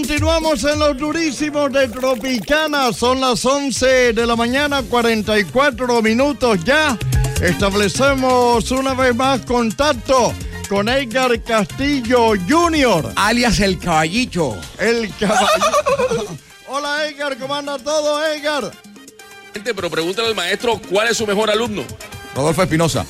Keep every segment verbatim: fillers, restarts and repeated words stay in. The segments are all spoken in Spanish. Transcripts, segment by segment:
Continuamos en los durísimos de Tropicana. Son las once de la mañana, cuarenta y cuatro minutos ya. Establecemos una vez más contacto con Edgar Castillo junior Alias El Caballito. El Caballito. Hola Edgar, ¿cómo anda todo, Edgar? Pero pregúntale al maestro, ¿cuál es su mejor alumno? Rodolfo Espinosa.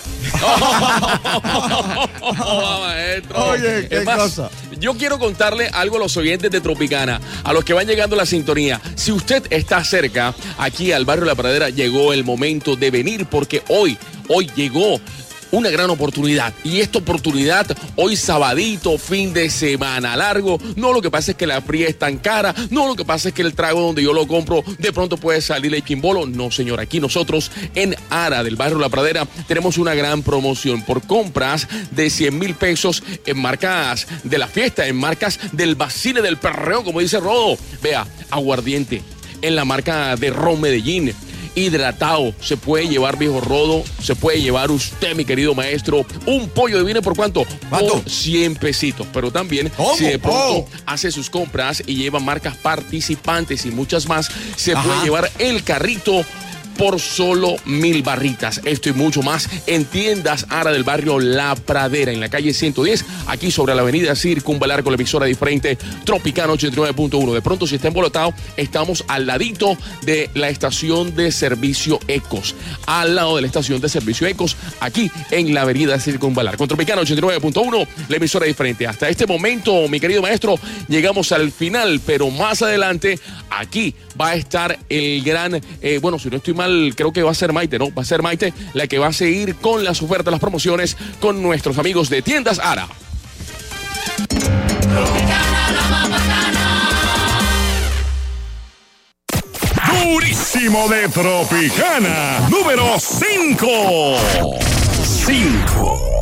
Oh, maestro. Oye, qué es más, cosa. Yo quiero contarle algo a los oyentes de Tropicana, a los que van llegando a la sintonía. Si usted está cerca, aquí al barrio La Pradera, llegó el momento de venir, porque hoy, hoy llegó una gran oportunidad. Y esta oportunidad, hoy sabadito, fin de semana largo. No, lo que pasa es que la fría es tan cara. No, lo que pasa es que el trago donde yo lo compro, de pronto puede salir el quimbolo. No, señor, aquí nosotros en Ara, del barrio La Pradera, tenemos una gran promoción por compras de cien mil pesos en marcas de la fiesta, en marcas del vacile del perreo, como dice Rodo. Vea, aguardiente, en la marca de Ron Medellín, hidratado, se puede llevar, viejo Rodo, se puede llevar usted, mi querido maestro, un pollo de vino. ¿Por cuánto? ¿Cuánto? Por cien pesitos. Pero también, ¿cómo? si de pronto Oh. hace sus compras y lleva marcas participantes y muchas más, se Ajá. puede llevar el carrito por solo mil barritas. Esto y mucho más en tiendas Ara del barrio La Pradera, en la calle ciento diez, aquí sobre la avenida Circunvalar, con la emisora diferente Tropicana ochenta y nueve punto uno. De pronto, si está embolotado, estamos al ladito de la estación de servicio Ecos, al lado de la estación de servicio Ecos, aquí en la avenida Circunvalar, con Tropicana ochenta y nueve punto uno, la emisora diferente. Hasta este momento, mi querido maestro, llegamos al final, pero más adelante, aquí va a estar el gran, eh, bueno, si no estoy mal, creo que va a ser Maite, ¿no? Va a ser Maite la que va a seguir con las ofertas, las promociones con nuestros amigos de Tiendas Ara. Durísimo de Tropicana, número cinco. cinco.